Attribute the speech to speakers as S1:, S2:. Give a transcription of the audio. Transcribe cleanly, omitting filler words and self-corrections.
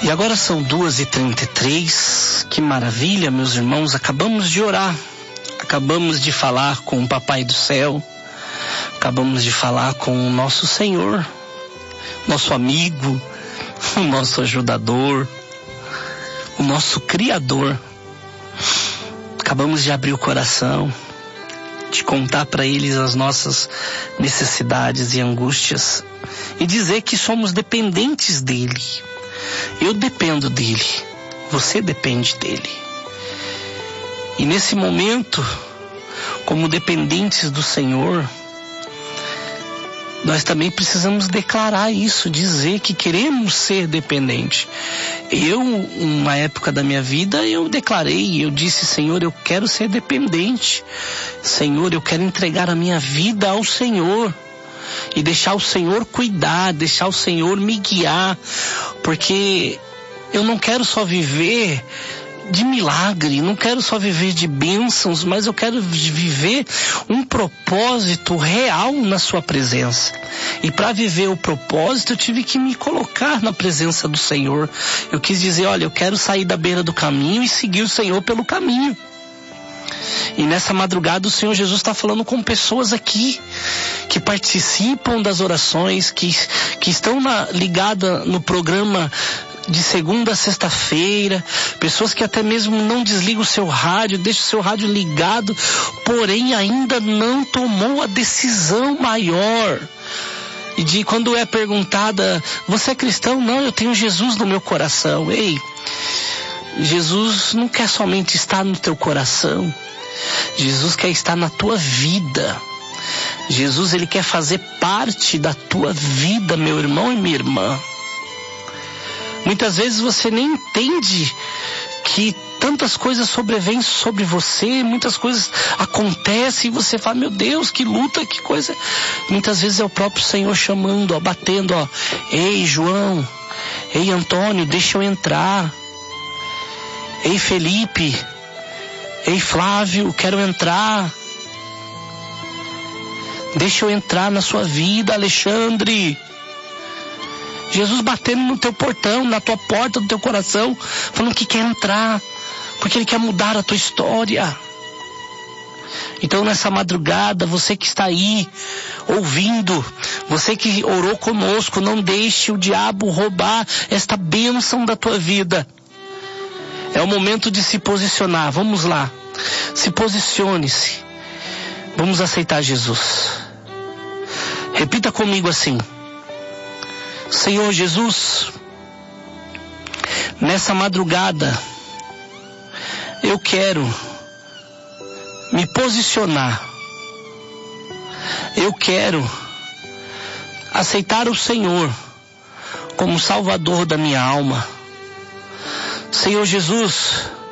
S1: E agora são 2h33, que maravilha, meus irmãos, acabamos de orar, acabamos de falar com o Papai do Céu, acabamos de falar com o nosso Senhor, nosso amigo, o nosso ajudador, o nosso Criador. Acabamos de abrir o coração, de contar para eles as nossas necessidades e angústias e dizer que somos dependentes dele. Eu dependo dele, você depende dele. E nesse momento, como dependentes do Senhor, nós também precisamos declarar isso, dizer que queremos ser dependentes. Eu, numa época da minha vida, eu declarei, eu disse: Senhor, eu quero ser dependente. Senhor, eu quero entregar a minha vida ao Senhor. E deixar o Senhor cuidar, deixar o Senhor me guiar. Porque eu não quero só viver de milagre, não quero só viver de bênçãos, mas eu quero viver um propósito real na sua presença. E para viver o propósito, eu tive que me colocar na presença do Senhor. Eu quis dizer: olha, eu quero sair da beira do caminho e seguir o Senhor pelo caminho. E nessa madrugada o Senhor Jesus está falando com pessoas aqui que participam das orações, que estão ligadas no programa de segunda a sexta-feira, pessoas que até mesmo não desligam o seu rádio, deixam o seu rádio ligado, porém ainda não tomou a decisão maior. E de quando é perguntada: você é cristão? Não, eu tenho Jesus no meu coração. Ei, Jesus não quer somente estar no teu coração, Jesus quer estar na tua vida. Jesus, ele quer fazer parte da tua vida, meu irmão e minha irmã. Muitas vezes você nem entende que tantas coisas sobrevêm sobre você, muitas coisas acontecem e você fala: meu Deus, que luta, que coisa. Muitas vezes é o próprio Senhor chamando, ó, batendo, ó: ei, João, ei, Antônio, deixa eu entrar. Ei, Felipe, ei, Flávio, quero entrar. Deixa eu entrar na sua vida, Alexandre. Jesus batendo no teu portão, na tua porta do teu coração, falando que quer entrar, porque ele quer mudar a tua história. Então nessa madrugada, você que está aí ouvindo, você que orou conosco, não deixe o diabo roubar esta bênção da tua vida. É o momento de se posicionar. Vamos lá, se posicione-se. Vamos aceitar Jesus. Repita comigo assim: Senhor Jesus, nessa madrugada eu quero me posicionar. Eu quero aceitar o Senhor como Salvador da minha alma. Senhor Jesus,